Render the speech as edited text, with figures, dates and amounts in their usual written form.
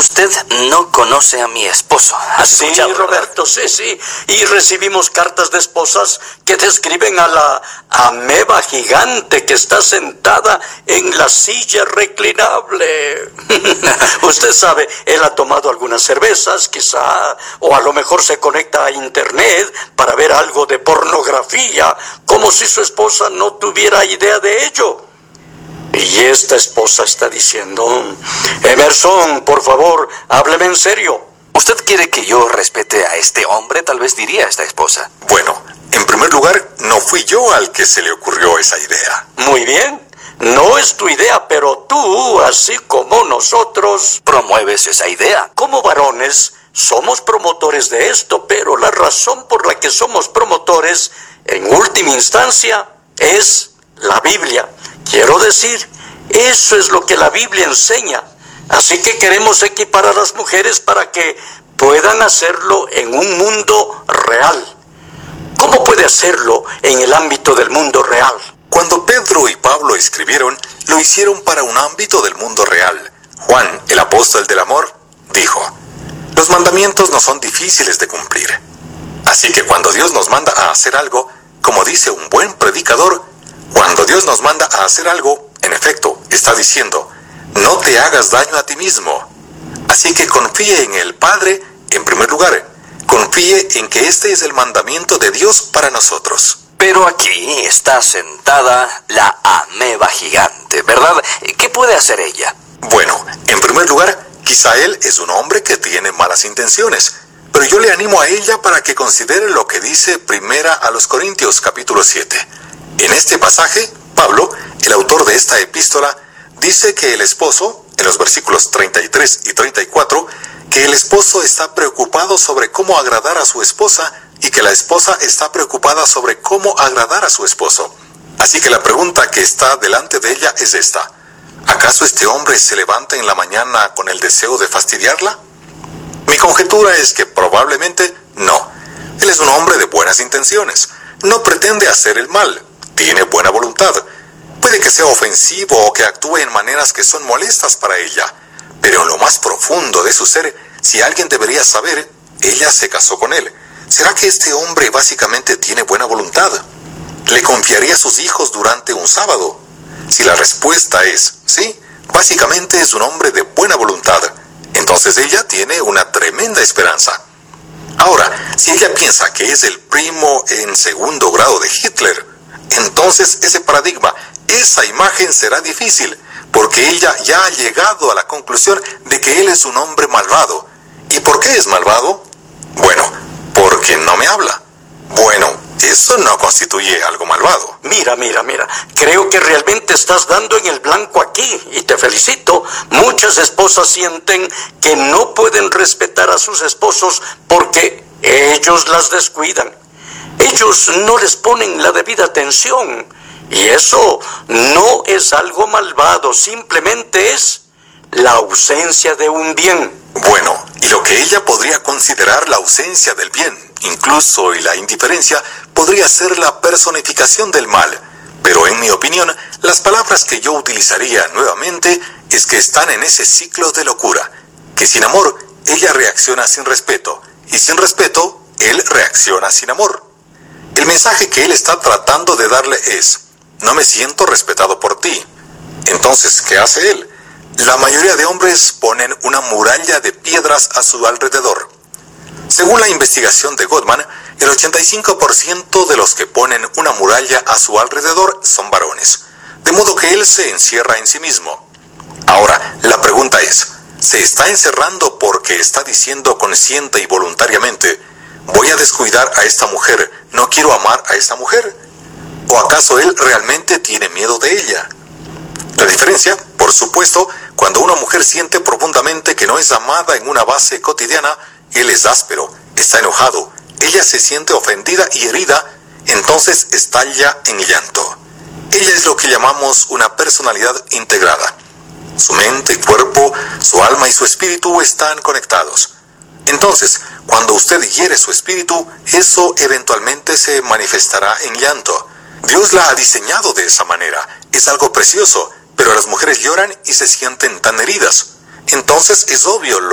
Usted no conoce a mi esposo. ¿Has escuchado, verdad? Roberto, sí. Y recibimos cartas de esposas que describen a la ameba gigante que está sentada en la silla reclinable. Usted sabe, él ha tomado algunas cervezas, quizá, o a lo mejor se conecta a internet para ver algo de pornografía, como si su esposa no tuviera idea de ello. Y esta esposa está diciendo: Emerson, por favor, hábleme en serio. ¿Usted quiere que yo respete a este hombre? Tal vez diría esta esposa. Bueno, en primer lugar, no fui yo al que se le ocurrió esa idea. Muy bien, no es tu idea, pero tú, así como nosotros, promueves esa idea. Como varones, somos promotores de esto, pero la razón por la que somos promotores, en última instancia, es la Biblia. Quiero decir, eso es lo que la Biblia enseña. Así que queremos equipar a las mujeres para que puedan hacerlo en un mundo real. ¿Cómo puede hacerlo en el ámbito del mundo real? Cuando Pedro y Pablo escribieron, lo hicieron para un ámbito del mundo real. Juan, el apóstol del amor, dijo: los mandamientos no son difíciles de cumplir. Así que cuando Dios nos manda a hacer algo, como dice un buen predicador, cuando Dios nos manda a hacer algo, en efecto, está diciendo: no te hagas daño a ti mismo. Así que confíe en el Padre en primer lugar. Confíe en que este es el mandamiento de Dios para nosotros. Pero aquí está sentada la ameba gigante, ¿verdad? ¿Qué puede hacer ella? Bueno, en primer lugar, quizá él es un hombre que tiene malas intenciones, pero yo le animo a ella para que considere lo que dice Primera a los Corintios capítulo 7. En este pasaje, Pablo, el autor de esta epístola, dice que el esposo, en los versículos 33 y 34, que el esposo está preocupado sobre cómo agradar a su esposa y que la esposa está preocupada sobre cómo agradar a su esposo. Así que la pregunta que está delante de ella es esta: ¿acaso este hombre se levanta en la mañana con el deseo de fastidiarla? Mi conjetura es que probablemente no. Él es un hombre de buenas intenciones. No pretende hacer el mal. Tiene buena voluntad. Puede que sea ofensivo o que actúe en maneras que son molestas para ella, pero en lo más profundo de su ser, si alguien debería saber, ella se casó con él. ¿Será que este hombre básicamente tiene buena voluntad? ¿Le confiaría a sus hijos durante un sábado? Si la respuesta es sí, básicamente es un hombre de buena voluntad, entonces ella tiene una tremenda esperanza. Ahora, si ella piensa que es el primo en segundo grado de Hitler, entonces ese paradigma, esa imagen será difícil, porque ella ya ha llegado a la conclusión de que él es un hombre malvado. ¿Y por qué es malvado? Bueno, porque no me habla. Bueno, eso no constituye algo malvado. Mira, creo que realmente estás dando en el blanco aquí, y te felicito. Muchas esposas sienten que no pueden respetar a sus esposos porque ellos las descuidan. Ellos no les ponen la debida atención, y eso no es algo malvado, simplemente es la ausencia de un bien. Bueno, y lo que ella podría considerar la ausencia del bien, incluso y la indiferencia, podría ser la personificación del mal. Pero en mi opinión, las palabras que yo utilizaría nuevamente es que están en ese ciclo de locura, que sin amor, ella reacciona sin respeto, y sin respeto, él reacciona sin amor. El mensaje que él está tratando de darle es: no me siento respetado por ti. Entonces, ¿qué hace él? La mayoría de hombres ponen una muralla de piedras a su alrededor. Según la investigación de Gottman, el 85% de los que ponen una muralla a su alrededor son varones, de modo que él se encierra en sí mismo. Ahora, la pregunta es: ¿se está encerrando porque está diciendo consciente y voluntariamente: voy a descuidar a esta mujer, no quiero amar a esta mujer? ¿O acaso él realmente tiene miedo de ella? La diferencia, por supuesto, cuando una mujer siente profundamente que no es amada en una base cotidiana, él es áspero, está enojado, ella se siente ofendida y herida, entonces estalla en llanto. Ella es lo que llamamos una personalidad integrada. Su mente, cuerpo, su alma y su espíritu están conectados. Entonces, cuando usted hiere su espíritu, eso eventualmente se manifestará en llanto. Dios la ha diseñado de esa manera. Es algo precioso, pero las mujeres lloran y se sienten tan heridas. Entonces es obvio